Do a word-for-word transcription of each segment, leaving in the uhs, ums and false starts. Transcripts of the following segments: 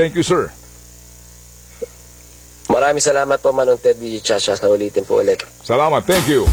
Thank you, sir. Maraming salamat po, Manong Ted D. Chacha. Sa ulitin po ulit. Salamat, thank you.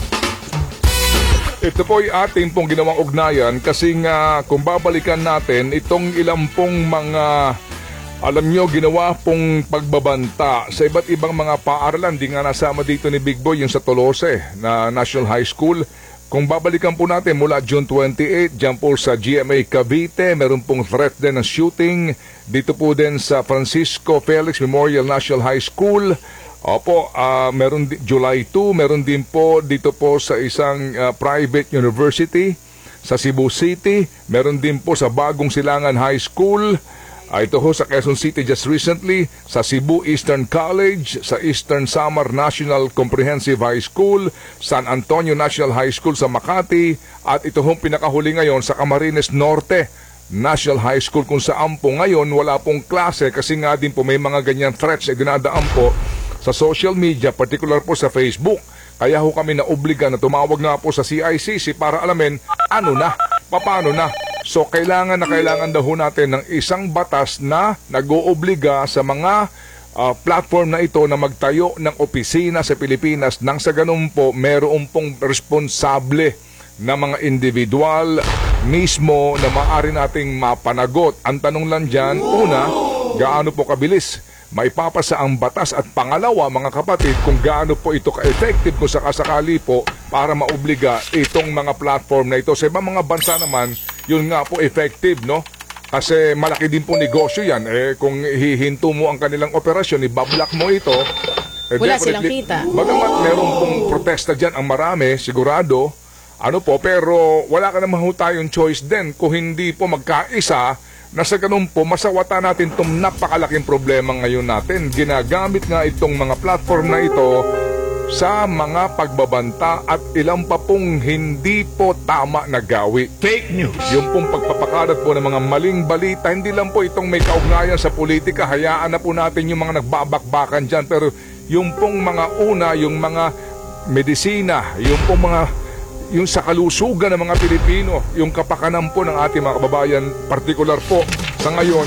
Ito po ay ating pong ginawang ugnayan kasi nga kung babalikan natin itong ilang pong mga, alam nyo, ginawa pong pagbabanta sa iba't ibang mga paaralan. Di nga nasama dito ni Big Boy yung sa Tolose na National High School. Kung babalikan po natin mula June twenty-eighth, dyan po sa G M A Cavite, meron pong threat din ng shooting. Dito po din sa Francisco Felix Memorial National High School. Opo, uh, meron di, July two, meron din po dito po sa isang uh, private university sa Cebu City. Meron din po sa Bagong Silangan High School. Uh, ito ho sa Quezon City just recently, sa Cebu Eastern College, sa Eastern Samar National Comprehensive High School, San Antonio National High School sa Makati, at ito ho pinakahuli ngayon sa Camarines Norte National High School, kung saan po ngayon wala pong klase kasi nga din po may mga ganyan threats na dinadaan po sa social media, particular po sa Facebook. Kaya ho kami naobliga na tumawag nga po sa C I C C para alamin ano na, paano na. So kailangan na kailangan daw ho natin ng isang batas na nag-oobliga sa mga uh, platform na ito na magtayo ng opisina sa Pilipinas nang sa ganun po meron pong responsable na mga individual mismo na maaari nating mapanagot. Ang tanong lang dyan, una, gaano po kabilis maipapasa ang batas, at pangalawa mga kapatid, kung gaano po ito ka-effective kung sakasakali po para maobliga itong mga platform na ito. Sa ibang mga bansa naman, yun nga po effective, no? Kasi malaki din po negosyo yan. Eh, kung hihinto mo ang kanilang operasyon, ibablock mo ito, eh, wala silang kita. Bagamat meron pong protesta dyan ang marami, sigurado, ano po, pero wala ka naman ho tayong choice din kung hindi po magkaisa na sa ganun po, masawata natin itong napakalaking problema ngayon natin. Ginagamit nga itong mga platform na ito sa mga pagbabanta at ilang pa pong hindi po tama na gawi. Fake news. Yung pong pagpapakalat po ng mga maling balita, hindi lang po itong may kaugnayan sa politika. Hayaan na po natin yung mga nagbabakbakan dyan. Pero yung pong mga una, yung mga medisina, yung pong mga yung sa kalusugan ng mga Pilipino, yung kapakanan po ng ating mga kababayan, partikular po sa ngayon,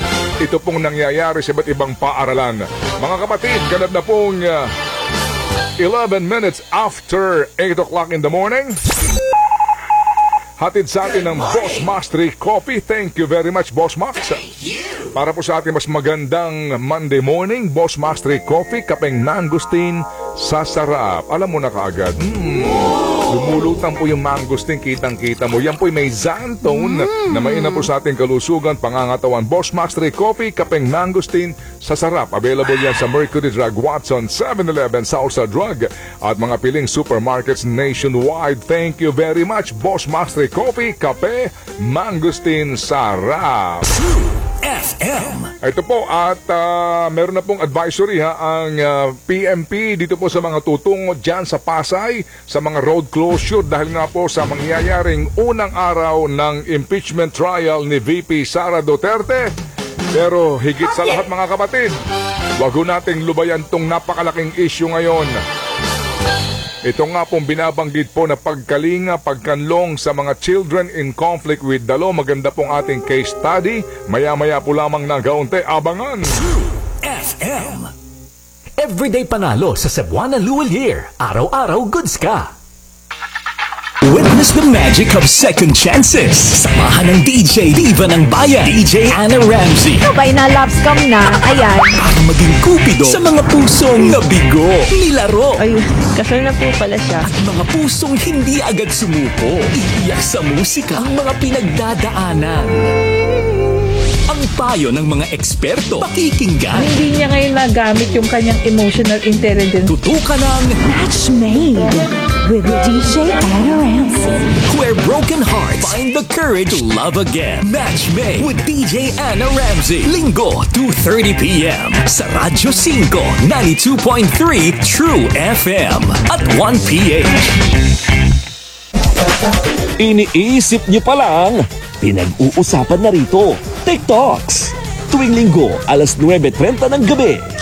ito pong nangyayari sa iba't ibang paaralan. Mga kapatid, ganap na pong uh, eleven minutes after eight o'clock in the morning. Hatid sa atin ng Boss Mastery Coffee. Thank you very much, Boss Max. Para po sa ating mas magandang Monday morning, Boss Mastery Coffee, kapeng mangosteen sa sarap. Alam mo na kaagad, hmm, lumulutang po yung mangosteen, kitang-kita mo. Yan po may xantone mm. na mainam po sa ating kalusugan, pangangatawan. Boss Mastery Coffee, kapeng mangosteen sa sarap. Available yan sa Mercury Drug, Watson, seven eleven, Salsa Drug, at mga piling supermarkets nationwide. Thank you very much, Boss Mastery Coffee, kape, mangosteen, sarap. F M. Ito po, at uh, meron na pong advisory ha, ang uh, P M P dito po sa mga tutungo dyan sa Pasay, sa mga road closure dahil nga po sa mangyayaring unang araw ng impeachment trial ni V P Sara Duterte. Pero higit sa lahat mga kapatid, wag ho nating lubayan tong napakalaking issue ngayon. Ito nga pong binabanggit po na pagkalinga, pagkanlong sa mga children in conflict with the law. Maganda pong ating case study. Maya-maya po lamang ng kaunti. Abangan! F M. Everyday panalo sa Cebuana Luwal Year. Araw-araw goods ka. Witness the magic of second chances. Samahan ng D J Diva ng Bayan, D J Anna Ramsey. Sabay na love scam na, ayan. Para maging kupido sa mga pusong nabigo, nilaro. Ay, kasal na po pala siya. At mga pusong hindi agad sumuko. Iiyak sa musika ang mga pinagdadaanan. Ang payo ng mga eksperto, pakikinggan. Hindi niya ngayon magamit yung kanyang emotional intelligence. Tutukan ng Match Made with D J Anna Ramsey. Where broken hearts find the courage to love again. Match Made with D J Anna Ramsey. Linggo, two thirty p.m. sa Radyo five, ninety-two point three True F M at one p.m. Iniisip niyo pa lang, pinag-uusapan na rito, TikToks. Tuwing linggo, alas nuwebe trenta ng gabi,